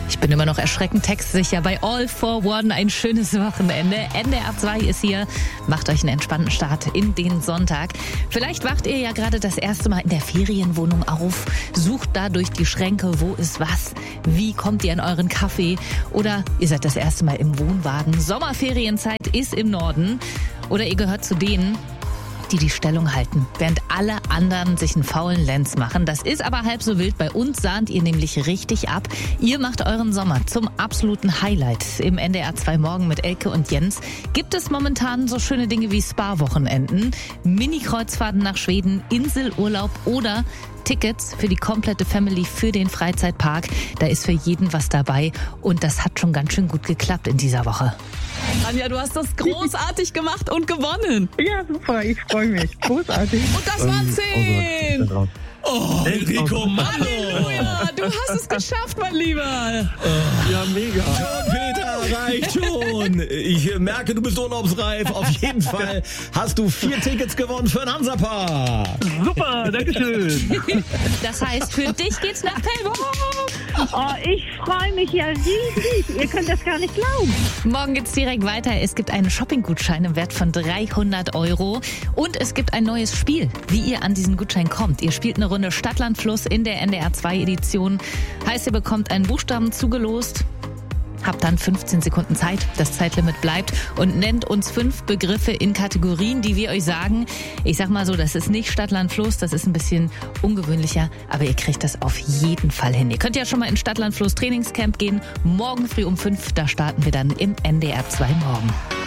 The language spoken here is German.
Ich bin immer noch erschreckend textsicher bei All for One. Ein schönes Wochenende. NDR 2 ist hier. Macht euch einen entspannten Start in den Sonntag. Vielleicht wacht ihr ja gerade das erste Mal in der Ferienwohnung auf. Sucht da durch die Schränke, wo ist was? Wie kommt ihr an euren Kaffee? Oder ihr seid das erste Mal im Wohnwagen. Sommerferienzeit ist im Norden. Oder ihr gehört zu denen, die Stellung halten, während alle anderen sich einen faulen Lenz machen. Das ist aber halb so wild. Bei uns sahnt ihr nämlich richtig ab. Ihr macht euren Sommer zum absoluten Highlight. Im NDR 2 Morgen mit Elke und Jens gibt es momentan so schöne Dinge wie Spa-Wochenenden, Mini-Kreuzfahrten nach Schweden, Inselurlaub oder Tickets für die komplette Family für den Freizeitpark. Da ist für jeden was dabei und das hat schon ganz schön gut geklappt in dieser Woche. Anja, du hast das großartig gemacht und gewonnen. Ja, super, ich freue mich. Großartig. Und das waren 10. Oh, Enrico, Mann! Halleluja, du hast es geschafft, mein Lieber. Ja, mega. Schon, Peter, reicht schon. Ich merke, du bist urlaubsreif. Auf jeden Fall hast du 4 Tickets gewonnen für ein Hansapark. Super, dankeschön. Das heißt, für dich geht's nach Pellbock. Oh, ich freue mich ja riesig. Ihr könnt das gar nicht glauben. Morgen geht's direkt weiter. Es gibt einen Shoppinggutschein im Wert von 300 € und es gibt ein neues Spiel, wie ihr an diesen Gutschein kommt. Ihr spielt eine Runde Stadt-Land-Fluss in der NDR 2 Edition. Heißt, ihr bekommt einen Buchstaben zugelost. Habt dann 15 Sekunden Zeit, das Zeitlimit bleibt und nennt uns 5 Begriffe in Kategorien, die wir euch sagen. Ich sag mal so, das ist nicht Stadt, Land, Fluss, das ist ein bisschen ungewöhnlicher, aber ihr kriegt das auf jeden Fall hin. Ihr könnt ja schon mal in Stadt, Land, Fluss Trainingscamp gehen. Morgen früh um 5, da starten wir dann im NDR 2 Morgen.